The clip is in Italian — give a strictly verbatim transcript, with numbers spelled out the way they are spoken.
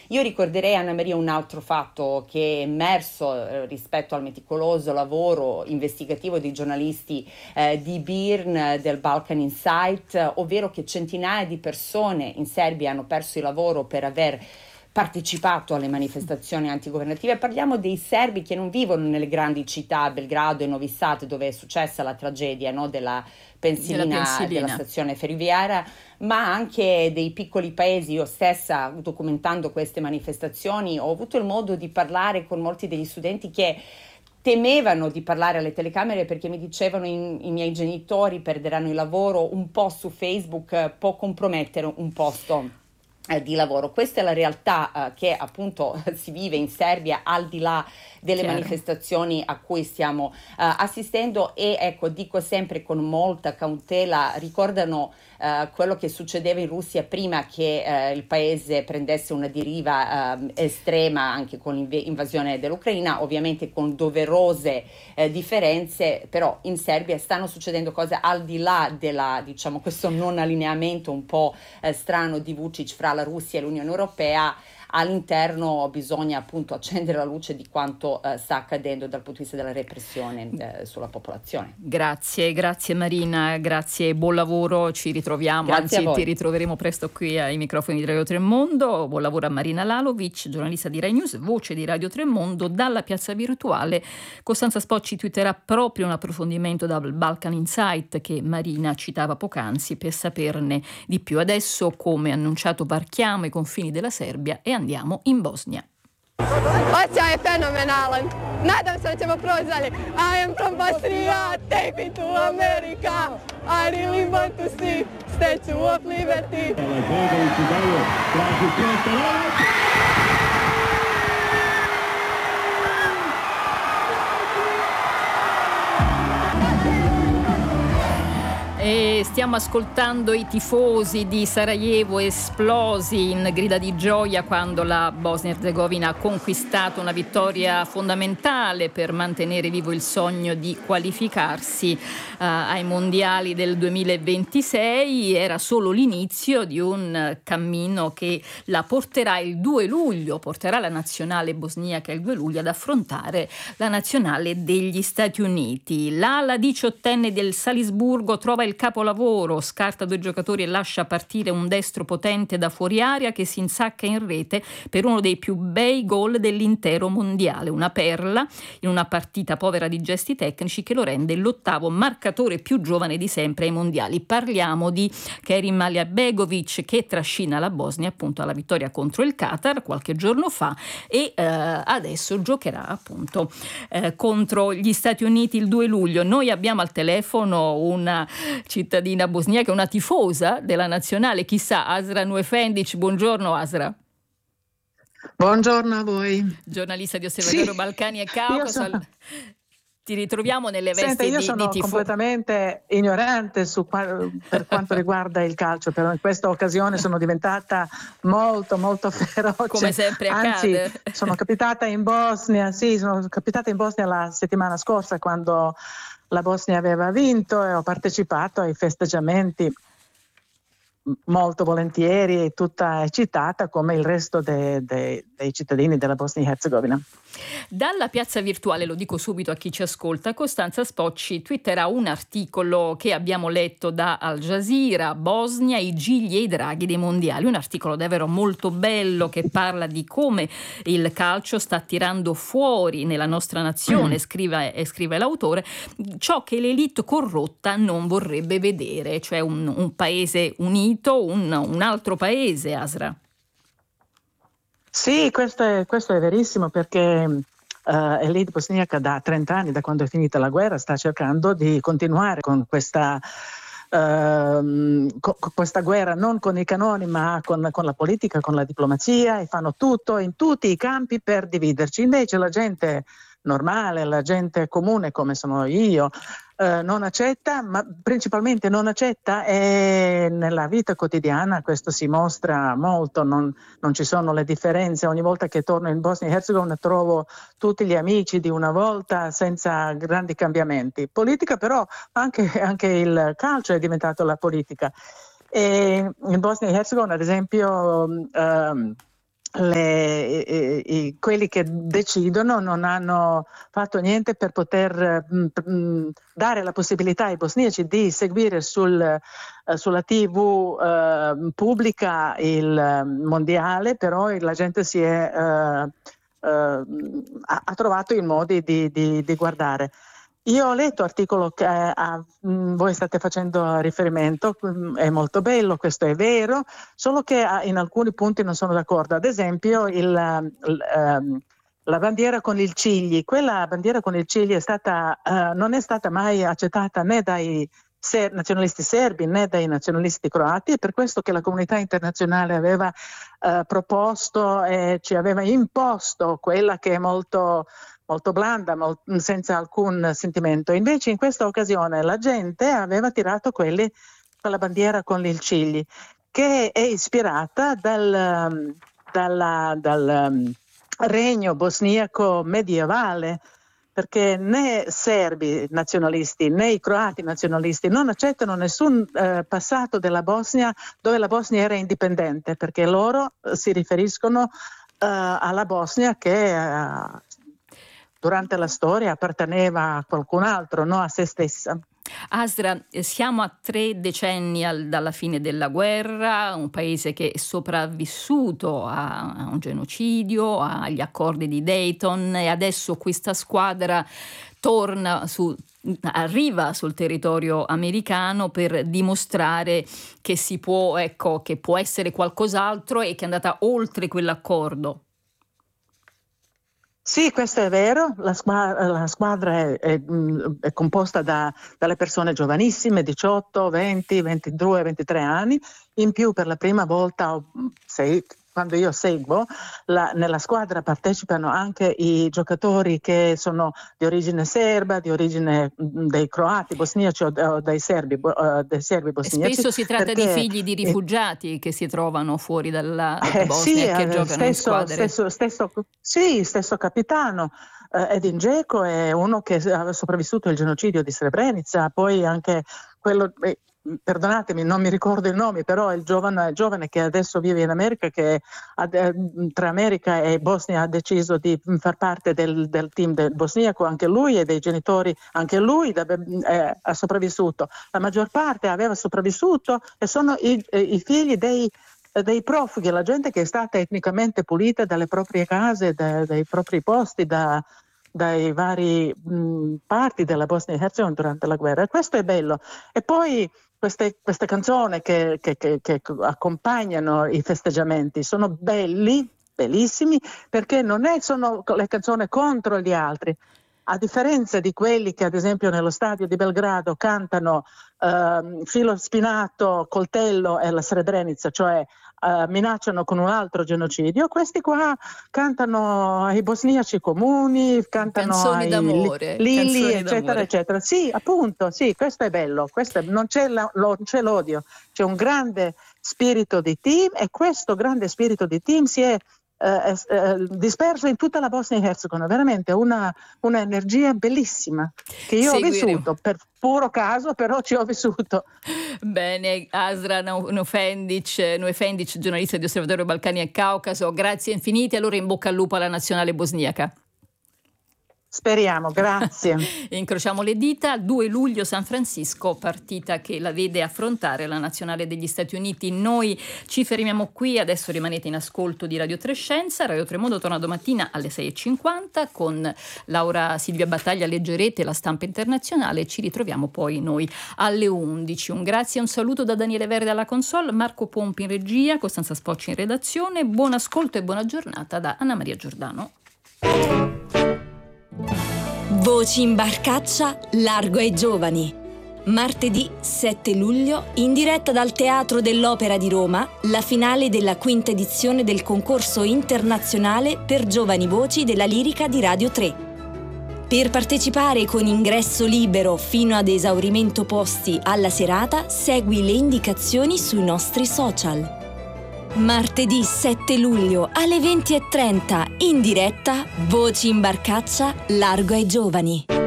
Io ricorderei, Anna Maria, un altro fatto che è emerso eh, rispetto al meticoloso lavoro investigativo dei giornalisti eh, di B I R N, del Balkan Insight, eh, ovvero che centinaia di persone in Serbia hanno perso il lavoro per aver partecipato alle manifestazioni antigovernative. Parliamo dei serbi che non vivono nelle grandi città, Belgrado e Novi Sad, dove è successa la tragedia, no, della pensilina, Della pensilina. della stazione ferroviaria, ma anche dei piccoli paesi. Io stessa, documentando queste manifestazioni, ho avuto il modo di parlare con molti degli studenti che temevano di parlare alle telecamere perché mi dicevano i, i miei genitori perderanno il lavoro, un post su Facebook eh, può compromettere un posto eh, di lavoro. Questa è la realtà eh, che appunto si vive in Serbia, al di là delle Chiaro. manifestazioni a cui stiamo uh, assistendo. E ecco, dico sempre con molta cautela, ricordano uh, quello che succedeva in Russia prima che uh, il paese prendesse una deriva uh, estrema, anche con l'invasione dell'Ucraina, ovviamente con doverose uh, differenze, però in Serbia stanno succedendo cose al di là della, diciamo, questo non allineamento un po' uh, strano di Vučić fra la Russia e l'Unione Europea. All'interno bisogna appunto accendere la luce di quanto eh, sta accadendo dal punto di vista della repressione eh, sulla popolazione. Grazie, grazie Marina, grazie, buon lavoro, ci ritroviamo, Grazie anzi ti ritroveremo presto qui ai microfoni di Radio Tremondo. Buon lavoro a Marina Lalovic, giornalista di Rai News, voce di Radio Tremondo. Dalla piazza virtuale Costanza Spocci twitterà proprio un approfondimento dal Balkan Insight che Marina citava poc'anzi per saperne di più. Adesso, come annunciato, varchiamo i confini della Serbia e andiamo in Bosnia. Osjećaj je fenomenalan. Nadam se da ćemo proći dalje. I am from Bosnia, take me to America. I really want to see Statue of Liberty. E stiamo ascoltando i tifosi di Sarajevo esplosi in grida di gioia quando la Bosnia-Erzegovina ha conquistato una vittoria fondamentale per mantenere vivo il sogno di qualificarsi uh, ai mondiali del duemilaventisei. Era solo l'inizio di un cammino che la porterà il due luglio, porterà la nazionale bosniaca il due luglio ad affrontare la nazionale degli Stati Uniti. L'ala diciottenne del Salisburgo trova il capolavoro, scarta due giocatori e lascia partire un destro potente da fuori area che si insacca in rete per uno dei più bei gol dell'intero mondiale, una perla in una partita povera di gesti tecnici che lo rende l'ottavo marcatore più giovane di sempre ai mondiali. Parliamo di Kerim Aliabegovic che trascina la Bosnia appunto alla vittoria contro il Qatar qualche giorno fa e eh, adesso giocherà appunto eh, contro gli Stati Uniti il due luglio. Noi abbiamo al telefono una cittadina bosniaca, una tifosa della nazionale, chissà, Asra Nuefendic. Buongiorno Asra. Buongiorno a voi. Giornalista di Osservatorio sì. Balcani e Caucaso. Sono... Ti ritroviamo nelle vesti Senta, io di, sono di tifo... completamente ignorante su qua... per quanto riguarda il calcio, però in questa occasione sono diventata molto molto feroce. Come sempre Anzi, accade. sono capitata in Bosnia, sì, sono capitata in Bosnia la settimana scorsa quando la Bosnia aveva vinto e ho partecipato ai festeggiamenti molto volentieri, tutta eccitata come il resto de, de, dei cittadini della Bosnia e Herzegovina. Dalla piazza virtuale, lo dico subito a chi ci ascolta, Costanza Spocci twitterà un articolo che abbiamo letto da Al Jazeera, Bosnia, i gigli e i draghi dei mondiali, un articolo davvero molto bello che parla di come il calcio sta tirando fuori nella nostra nazione, mm. scrive, scrive l'autore, ciò che l'elite corrotta non vorrebbe vedere, cioè un, un paese unito, un, un altro paese, Asra. Sì, questo è, questo è verissimo perché uh, l'elite bosniaca da trenta anni, da quando è finita la guerra, sta cercando di continuare con questa, uh, co- questa guerra, non con i cannoni ma con, con la politica, con la diplomazia, e fanno tutto in tutti i campi per dividerci. Invece la gente normale, la gente comune come sono io, eh, non accetta, ma principalmente non accetta, e nella vita quotidiana questo si mostra molto, non, non ci sono le differenze. Ogni volta che torno in Bosnia e Herzegovina trovo tutti gli amici di una volta senza grandi cambiamenti. Politica però, anche, anche il calcio è diventato la politica. E in Bosnia e Herzegovina, ad esempio, ehm, Le, i, i, quelli che decidono non hanno fatto niente per poter mh, dare la possibilità ai bosniaci di seguire sul, eh, sulla tivù eh, pubblica il mondiale, però la gente si è, eh, eh, ha, ha trovato i modi di, di, di guardare. Io ho letto articolo che eh, a, mh, voi state facendo riferimento, mh, è molto bello, questo è vero, solo che a, in alcuni punti non sono d'accordo. Ad esempio il, il, um, la bandiera con il Cigli, quella bandiera con il Cigli è stata, uh, non è stata mai accettata né dai ser- nazionalisti serbi né dai nazionalisti croati, è per questo che la comunità internazionale aveva uh, proposto e ci aveva imposto quella che è molto... molto blanda, molt- senza alcun sentimento. Invece in questa occasione la gente aveva tirato quelli con la bandiera con il Cigli, che è ispirata dal, dalla, dal um, regno bosniaco medievale, perché né serbi nazionalisti né i croati nazionalisti non accettano nessun eh, passato della Bosnia dove la Bosnia era indipendente, perché loro eh, si riferiscono eh, alla Bosnia che eh, durante la storia apparteneva a qualcun altro, no a se stessa. Asra, siamo a tre decenni al, dalla fine della guerra, un paese che è sopravvissuto a, a un genocidio, agli accordi di Dayton, e adesso questa squadra torna su, arriva sul territorio americano per dimostrare che si può, ecco, che può essere qualcos'altro e che è andata oltre quell'accordo. Sì, questo è vero, la squadra, la squadra è, è, è composta da, dalle persone giovanissime, diciotto, venti, ventidue, ventitré anni, in più per la prima volta, sei, quando io seguo, la, nella squadra partecipano anche i giocatori che sono di origine serba, di origine dei croati bosniaci o, o dei serbi, uh, dei serbi bosniaci. Spesso si tratta perché, di figli di rifugiati eh, che si trovano fuori dalla, dalla eh, Bosnia sì, e che eh, giocano stesso, in squadre. Stesso, stesso, sì, stesso capitano. Uh, Edin Dzeko è uno che ha sopravvissuto il genocidio di Srebrenica, poi anche quello... Eh, perdonatemi, non mi ricordo il nome, però il giovane, il giovane che adesso vive in America, che ha, tra America e Bosnia ha deciso di far parte del, del team del bosniaco, anche lui, e dei genitori, anche lui eh, ha sopravvissuto. La maggior parte aveva sopravvissuto e sono i, i figli dei, dei profughi, la gente che è stata etnicamente pulita dalle proprie case, da, dai propri posti, da dai vari mh, parti della Bosnia e Herzegovina durante la guerra, e questo è bello. E poi queste, queste canzoni che, che, che, che accompagnano i festeggiamenti sono belli, bellissimi, perché non è, sono le canzoni contro gli altri, a differenza di quelli che ad esempio nello stadio di Belgrado cantano uh, filo spinato, coltello e la Srebrenica, cioè uh, minacciano con un altro genocidio. Questi qua cantano ai bosniaci comuni, cantano canzoni ai d'amore, Lili, canzoni eccetera, d'amore. eccetera. Sì, appunto, sì, questo è bello, questo è, non, c'è la, lo, non c'è l'odio, c'è un grande spirito di team, e questo grande spirito di team si è Eh, eh, disperso in tutta la Bosnia e Herzegovina, veramente una, una energia bellissima che io Seguiremo. ho vissuto per puro caso, però ci ho vissuto. Bene, Asra Nufendic, Nufendic, giornalista di Osservatorio Balcani e Caucaso, grazie infinite, allora in bocca al lupo alla nazionale bosniaca. Speriamo, grazie. Incrociamo le dita. due luglio San Francisco, partita che la vede affrontare la nazionale degli Stati Uniti. Noi ci fermiamo qui, adesso rimanete in ascolto di Radio Trescenza. Radio Tremondo torna domattina alle sei e cinquanta con Laura Silvia Battaglia, leggerete la stampa internazionale, ci ritroviamo poi noi alle undici. Un grazie e un saluto da Daniele Verde alla console, Marco Pompi in regia, Costanza Spocci in redazione. Buon ascolto e buona giornata da Anna Maria Giordano. Voci in barcaccia, largo ai giovani. Martedì sette luglio, in diretta dal Teatro dell'Opera di Roma, la finale della quinta edizione del concorso internazionale per giovani voci della lirica di Radio tre. Per partecipare con ingresso libero fino ad esaurimento posti alla serata, segui le indicazioni sui nostri social. Martedì sette luglio alle venti e trenta, in diretta, Voci in barcaccia, largo ai giovani.